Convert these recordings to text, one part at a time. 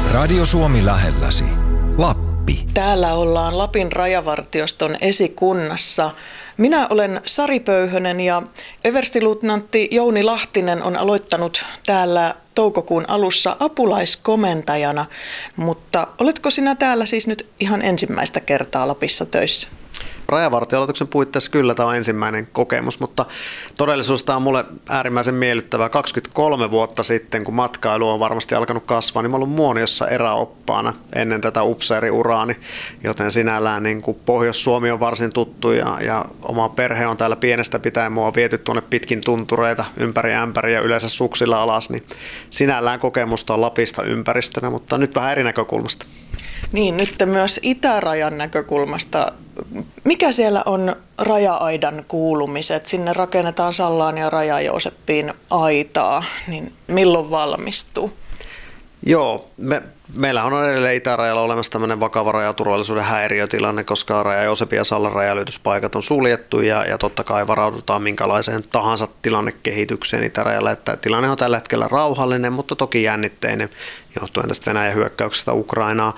Radio Suomi lähelläsi. Lappi. Täällä ollaan Lapin rajavartioston esikunnassa. Minä olen Sari Pöyhönen ja everstiluutnantti Jouni Lahtinen on aloittanut täällä toukokuun alussa apulaiskomentajana. Mutta oletko sinä täällä siis nyt ihan ensimmäistä kertaa Lapissa töissä? Rajavartiolaitoksen puitteissa kyllä tämä on ensimmäinen kokemus, mutta todellisuus tämä on mulle äärimmäisen miellyttävää. 23 vuotta sitten, kun matkailu on varmasti alkanut kasvaa, niin mä olen ollut Muoniossa eräoppaana ennen tätä upseeriuraani, joten sinällään niin kuin Pohjois-Suomi on varsin tuttu ja oma perhe on täällä pienestä pitäen. Mua on viety tuonne pitkin tuntureita ympäri ämpäriä ja yleensä suksilla alas, niin sinällään kokemusta on Lapista ympäristönä, mutta nyt vähän eri näkökulmasta. Niin, nyt myös itärajan näkökulmasta. Mikä siellä on raja-aidan kuulumiset? Sinne rakennetaan Sallaan ja Raja-Jooseppiin aitaa, niin milloin valmistuu? Joo, meillä on edelleen itärajalla olemassa tämmöinen vakava rajaturvallisuuden häiriötilanne, koska Raja-Joosepin ja Sallan rajanylityspaikat on suljettu ja totta kai varaudutaan minkälaiseen tahansa tilannekehitykseen itärajalla. Että tilanne on tällä hetkellä rauhallinen, mutta toki jännitteinen johtuen tästä Venäjän hyökkäyksestä Ukrainaa.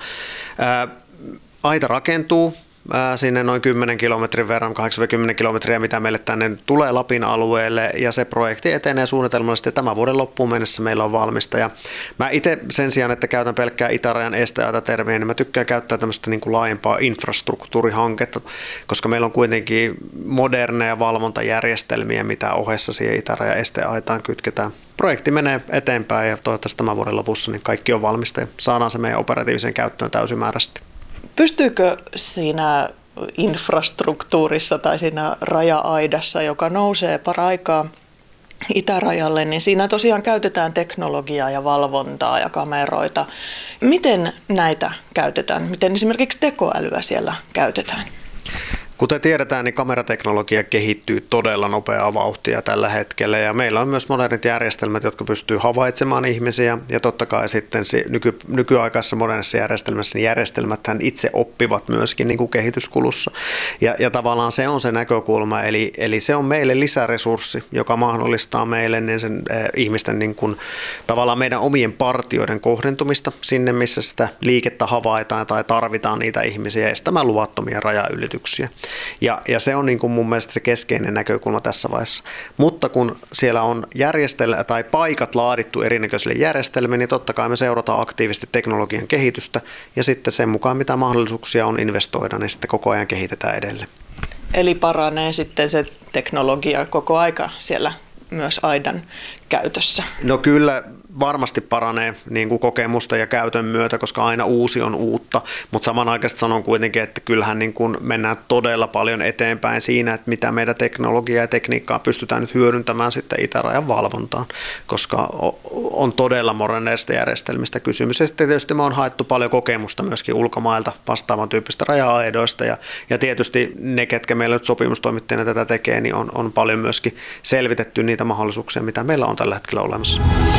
Aita rakentuu sinne noin 10 kilometrin verran, 8-10 kilometriä, mitä meille tänne tulee Lapin alueelle, ja se projekti etenee suunnitelmallisesti, ja tämän vuoden loppuun mennessä meillä on valmista. Ja mä itse sen sijaan, että käytän pelkkää itärajan esteaita-termiä, niin mä tykkään käyttää tämmöistä niin kuin laajempaa infrastruktuurihanketta, koska meillä on kuitenkin moderneja valvontajärjestelmiä, mitä ohessa siihen itärajan esteaitaan kytketään. Projekti menee eteenpäin, ja toivottavasti tämän vuoden lopussa niin kaikki on valmista, ja saadaan se meidän operatiiviseen käyttöön täysimääräisesti. Pystyykö siinä infrastruktuurissa tai siinä raja-aidassa, joka nousee paraikaa itärajalle, niin siinä tosiaan käytetään teknologiaa ja valvontaa ja kameroita. Miten näitä käytetään? Miten esimerkiksi tekoälyä siellä käytetään? Kuten tiedetään, niin kamerateknologia kehittyy todella nopeaa vauhtia tällä hetkellä, ja meillä on myös modernit järjestelmät, jotka pystyy havaitsemaan ihmisiä, ja totta kai sitten nykyaikaisessa modernissa järjestelmässä niin järjestelmäthän itse oppivat myöskin niin kuin kehityskulussa, ja tavallaan se on se näkökulma, eli se on meille lisäresurssi, joka mahdollistaa meille niin sen ihmisten niin kuin, tavallaan meidän omien partioiden kohdentumista sinne, missä sitä liikettä havaitaan tai tarvitaan niitä ihmisiä estämään luvattomia rajaylityksiä. Ja se on niin kuin mun mielestä se keskeinen näkökulma tässä vaiheessa. Mutta kun siellä on tai paikat laadittu erinäköisille järjestelmille, niin totta kai me seurataan aktiivisesti teknologian kehitystä, ja sitten sen mukaan mitä mahdollisuuksia on investoida, niin sitten koko ajan kehitetään edelleen. Eli paranee sitten se teknologia koko aika siellä myös aidan käytössä? No kyllä varmasti paranee niin kuin kokemusta ja käytön myötä, koska aina uusi on uutta, mutta samanaikaisesti sanon kuitenkin, että kyllähän niin kuin mennään todella paljon eteenpäin siinä, että mitä meidän teknologiaa ja tekniikkaa pystytään nyt hyödyntämään sitten itärajan valvontaan, koska on todella moderneista järjestelmistä kysymys. Ja sitten tietysti me on haettu paljon kokemusta myöskin ulkomailta vastaavan tyyppistä raja-aidoista, ja tietysti ne, ketkä meillä nyt sopimustoimittajana tätä tekee, niin on paljon myöskin selvitetty niitä mahdollisuuksia, mitä meillä on tällä hetkellä olemassa.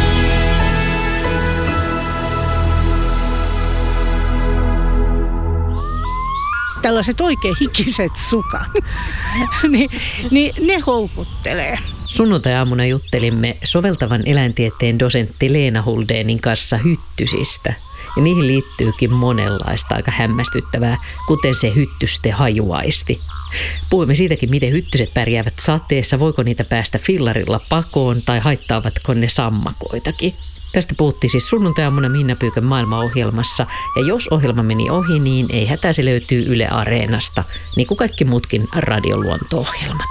Tällaiset oikein hikiset sukat, niin ne houkuttelee. Sunnuntai-aamuna juttelimme soveltavan eläintieteen dosentti Leena Huldénin kanssa hyttysistä. Ja niihin liittyykin monenlaista aika hämmästyttävää, kuten se hyttysten hajuaisti. Puhumme siitäkin, miten hyttyset pärjäävät sateessa, voiko niitä päästä fillarilla pakoon tai haittaavatko ne sammakoitakin. Tästä puhuttiin siis sunnuntai-aamuna Minna Pyykön maailmaohjelmassa, ja jos ohjelma meni ohi, niin ei hätää, se löytyy Yle Areenasta, niin kuin kaikki muutkin radioluonto-ohjelmat.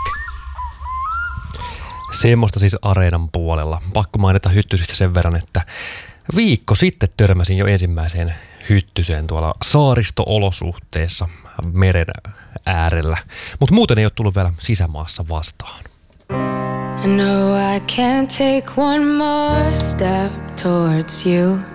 Semmoista siis Areenan puolella. Pakko mainita hyttysistä sen verran, että viikko sitten törmäsin jo ensimmäiseen hyttyseen tuolla saaristo-olosuhteessa meren äärellä, mutta muuten ei ole tullut vielä sisämaassa vastaan. I know I can't take one more step towards you.